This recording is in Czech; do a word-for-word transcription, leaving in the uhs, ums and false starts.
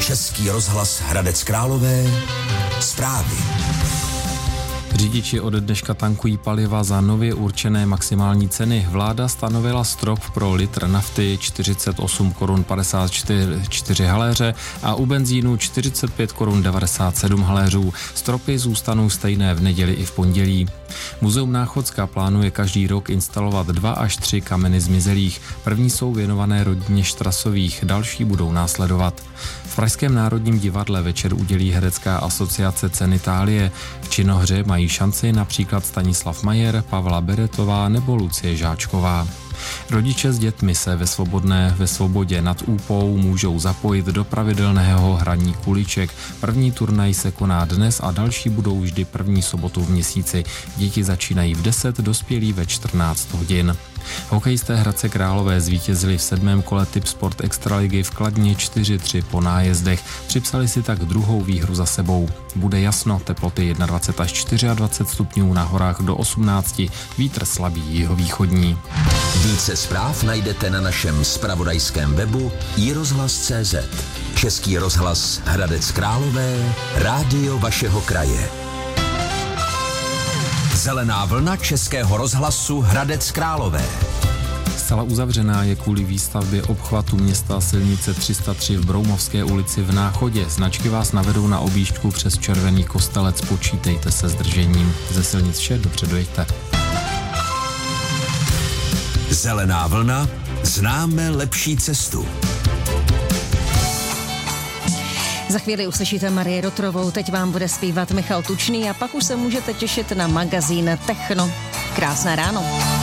Český rozhlas Hradec Králové. Zprávy. Řidiči ode dneška tankují paliva za nově určené maximální ceny. Vláda stanovila strop pro litr nafty čtyřicet osm korun padesát čtyři haléře a u benzínu čtyřicet pět korun devadesát sedm haléřů. Stropy zůstanou stejné v neděli i v pondělí. Muzeum Náchodská plánuje každý rok instalovat dva až tři kameny zmizelých. První jsou věnované rodině Štrasových, další budou následovat. V Pražském národním divadle večer udělí herecká asociace ceny Itálie. V činohře mají šanci například Stanislav Majer, Pavla Beretová nebo Lucie Žáčková. Rodiče s dětmi se ve svobodné ve svobodě nad Úpou můžou zapojit do pravidelného hraní kuliček. První turnaj se koná dnes a další budou vždy první sobotu v měsíci. Děti začínají v deset, dospělí ve čtrnáct hodin. Hokejisté Hradce Králové zvítězili v sedmém kole Tip Sport Extraligy v Kladně čtyři tři po nájezdech. Připsali si tak druhou výhru za sebou. Bude jasno, teploty dvacet jedna až dvacet čtyři stupňů, na horách do osmnáct, vítr slabý jihovýchodní. Více zpráv najdete na našem zpravodajském webu i rozhlas tečka cé zet. Český rozhlas Hradec Králové, rádio vašeho kraje. Zelená vlna Českého rozhlasu Hradec Králové. Zcela uzavřená je kvůli výstavbě obchvatu města silnice tři sta tři v Broumovské ulici v Náchodě. Značky vás navedou na objížďku přes Červený Kostelec, počítejte se zdržením. Ze silnic vše, dobře dojeďte. Zelená vlna, známe lepší cestu. Za chvíli uslyšíte Marii Rotrovou, teď vám bude zpívat Michal Tučný a pak už se můžete těšit na magazín Techno. Krásné ráno.